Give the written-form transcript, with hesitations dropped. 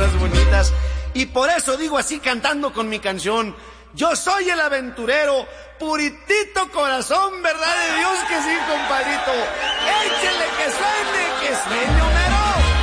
más bonitas. Y por eso digo así cantando con mi canción: yo soy el aventurero, puritito corazón, verdad de Dios que sí, compadrito. Échele que suene,